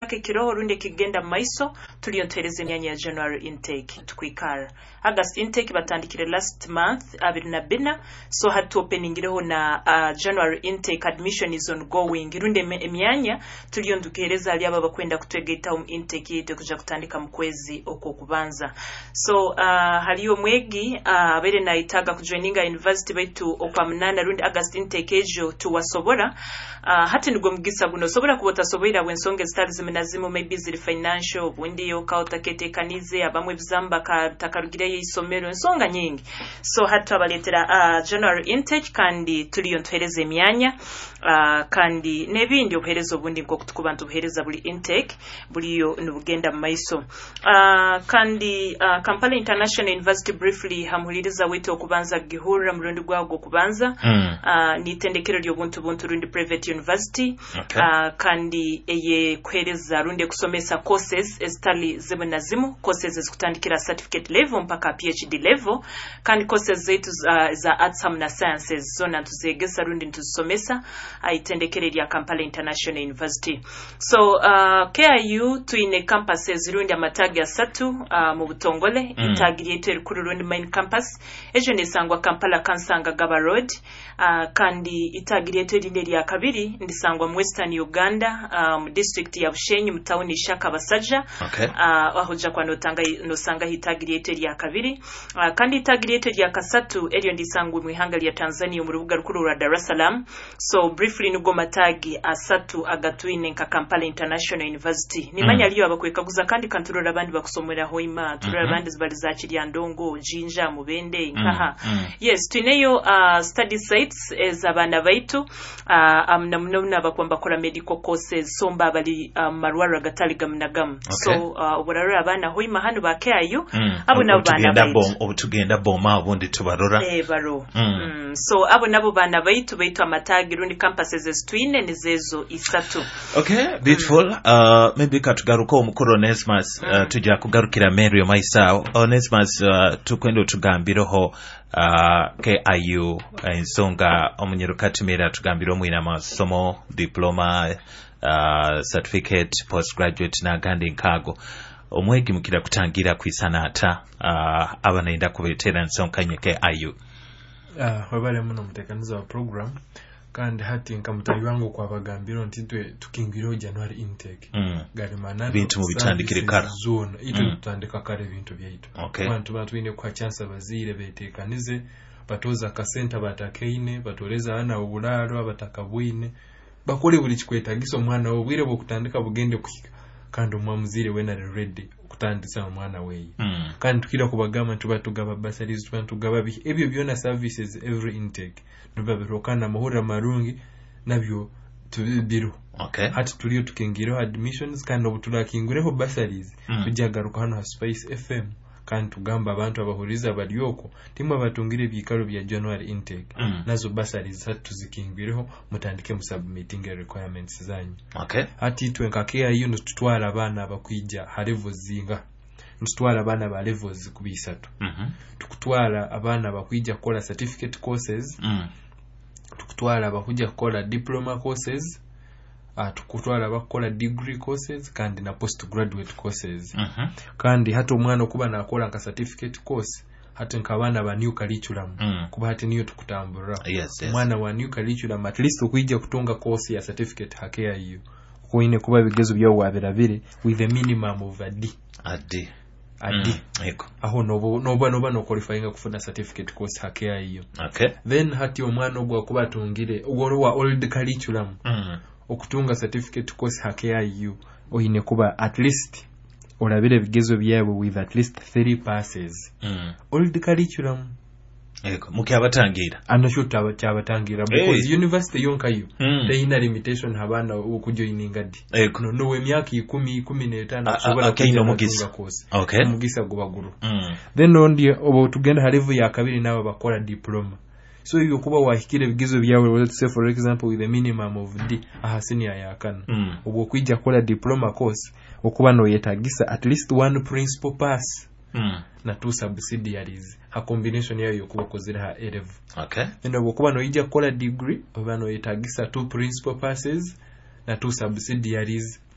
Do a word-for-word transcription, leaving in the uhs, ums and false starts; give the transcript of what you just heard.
myaka ikiroho rundi kigenda maiso tuliyontereza imyanya ya January intake tukwikara. August intake batandikire last month abiri na bina, so hatu openingireho na uh, January intake admission is ongoing. Rundi imyanya tuliyondukereza ali aba bakwenda kutwegeta um intake yite kuja kutandika mkwezi oko kubanza. So uh, haliyo mwegi uh, abere na itaga kujoininga university baitu okwa mnana rundi August intake ejo tuwasobora uh, hati nigwo mugisa buno sobora kubota sobera wensonge zitali zimenazimu maybe ziri financial ubundi yo kautakete kanize abamwe bizamba ka takarugire y'isomero ensonga nyingi. So hatu abaletera uh, January intake kandi tuliyo ntwereze emyanya uh, kandi nebindi obuherezo bundi nko kutukubantu buhereza buli intake buliyo nubugenda maiso uh, kandi uh, Kampala International University briefly hamuliriza wetu okubanza gihura murundi gwago kubanza mm. uh, ni tendekero lyo buntu buntu rundi private university okay. uh, kandi eye kwereza rundi kusomesa courses ezitali zimu na zimu courses ezikutandikira certificate level mpaka PhD level kandi courses zetu uh, za arts na sciences zona tuzegesa rundi ntuzisomesa aitendekero uh, lya Kampala International University. So uh, K I U tuine campuses rundi amatagi asatu uh, mu Butongole mm. itagiri yetu erikuru rundi main campus ejo nesangwa Kampala Kansanga Gaba Road uh, kandi itagiri yetu erinde lya kabiri ndisangwa mu Western Uganda mu um, district ya Bushenyi mu town Shaka Basaja okay. uh, ahoja kwa notanga nosanga hitagiri yetu lya kabiri uh, kandi itagiri yetu lya kasatu eryo ndisangwa mu ihanga lya Tanzania mu rubuga rukuru rwa Dar es Salaam. So briefly nugo matagi asatu agatuine nka Kampala International University nimanya mm. liyo abakwekaguza kandi kanturora abandi bakusomera hoima turora abandi mm-hmm. zibali za Chilya Ndongo Jinja Mubende nkaha mm. mm. yes tuneyo uh, study sites ezabana baitu uh, amna mnona bakwamba kola medical courses somba bali um, marwara gatali gamnagam okay. So uh, oburara abana hoima hano ba K I U mm. abo nabo bana baitu obutugenda boma obundi tubarora eh baro mm. mm. So abo nabo bana baitu baitu amatagi rundi campuses ezitwine nizezo isatu okay beautiful mm. uh, maybe katugaruka omukuru Onesmus uh, mm. tujja kugarukira Mary Maisao Onesmus uh, tukwendo tugambiroho uh, K I U ensonga uh, omunyerukati mera tugambiro mwina masomo diploma uh, certificate postgraduate na gandi nkago omwegi mukira kutangira kwisanata uh, abanaenda kubetera ensonga nye K I U ah uh, wabale muno mutekaniza wa program kandi hati nkamutari wangu kwa bagambiro ntitwe tukingiro January intake mm. gari manana bintu mu bitandikire kara zone ito mm. tutandika kare bintu byaitu okay. Abantu batwine kwa chance bazire betekanize batoza kasenta batakeine batoleza ana obulalo abatakabwine bakole buli kikwetagiso omwana obwire bwo kutandika bugende kuhika kandi omwamuzire wena ready kutandisa omwana weyi mm. kandi tukira kubagama tuba tugaba basaries tuba tugaba bi ebyo byona services every intake nuba birokana mahura marungi nabyo tubiro okay. Hati tuliyo tukingiro admissions kandi obutulakingureho basaries mm. tujagaruka hano ha Spice F M kandi tugamba abantu abahuriza baliyoko timwe batungire bikaro bya January intake mm. nazo basaries hatu tuzikingwireho mutandike mu submitting requirements zanyu okay. Hati twe nka K I U tutwara abana abakwija ha levels zinga tutwara abana ba levels kubisatu mhm mm tukutwara abana abakwija kola certificate courses mm. tukutwara abakuja kola diploma courses uh, tukutwara abakola degree courses kandi na postgraduate courses mhm kandi hata omwana okuba nakola nka certificate course hata nkabana ba new curriculum mm. kuba hata niyo tukutambura yes, yes. Mwana wa new curriculum at least okwijja kutunga course ya certificate hakea hiyo kuine kuba bigezo byo wabirabire with the minimum of a D a D adi mm. eko aho nobo noba noba no qualifying kufuna certificate course hakea hiyo okay. Then hati omwana ogwa kuba tungire ogoro wa old curriculum mm. okutunga certificate course hakea hiyo oine kuba at least olabire bigezo byawe with at least three passes mm. old curriculum eko mukiabatangira anashuta cyabatangira because hey. University yonkayo mm. they ina limitation habana ukujoininga di eko no no we myaka ikumi kumi na tano sobora kuja mugisa course okay. Mugisa gubaguru mm. Then ondi obo tugenda halevu ya kabiri nabo bakola diploma so iyo kuba wahikire bigizo byawe let's say for example with a minimum of D aha senior yakana mm. obo kwija kola diploma course okuba no yetagisa at least one principal pass mm. na two subsidiaries ha combination yayo kuba kozira ha A level okay. Endo okuba no yija kola degree oba no yetagisa two principal passes na two subsidiaries